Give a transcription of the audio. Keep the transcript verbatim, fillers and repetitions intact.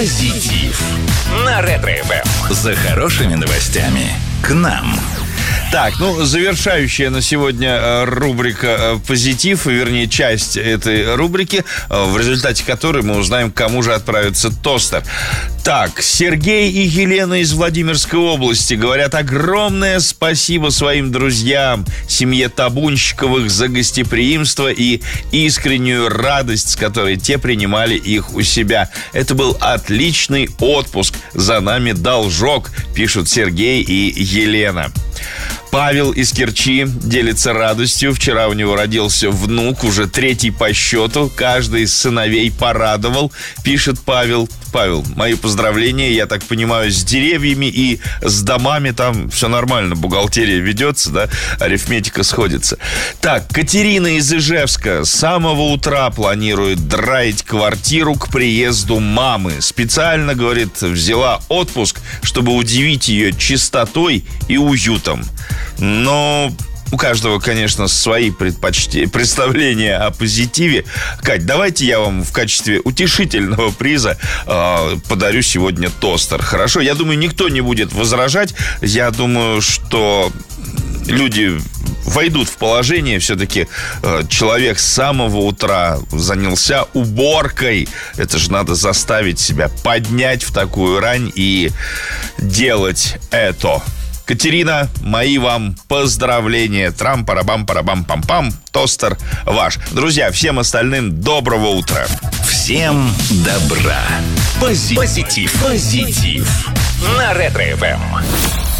Позитив на Ретро-эф эм. За хорошими новостями к нам. Так, ну, завершающая на сегодня рубрика «Позитив», вернее, часть этой рубрики, в результате которой мы узнаем, к кому же отправится тостер. Так, Сергей и Елена из Владимирской области говорят огромное спасибо своим друзьям, семье Табунщиковых, за гостеприимство и искреннюю радость, с которой те принимали их у себя. Это был отличный отпуск, за нами должок, пишут Сергей и Елена. Павел из Керчи делится радостью. Вчера у него родился внук, уже третий по счету. Каждый из сыновей порадовал, пишет Павел. Павел, мои поздравления, я так понимаю, с деревьями и с домами там все нормально, бухгалтерия ведется, да, арифметика сходится. Так, Катерина из Ижевска с самого утра планирует драить квартиру к приезду мамы. Специально, говорит, взяла отпуск, чтобы удивить ее чистотой и уютом. Но у каждого, конечно, свои предпочтения, представления о позитиве. Кать, давайте я вам в качестве утешительного приза э, подарю сегодня тостер. Хорошо? Я думаю, никто не будет возражать. Я думаю, что люди войдут в положение. Все-таки э, человек с самого утра занялся уборкой. Это же надо заставить себя поднять в такую рань и делать это. Катерина, мои вам поздравления. Трам-парабам-парабам-пам-пам. Тостер ваш. Друзья, всем остальным доброго утра. Всем добра. Пози- Позитив. Позитив. На Ретро-эф эм.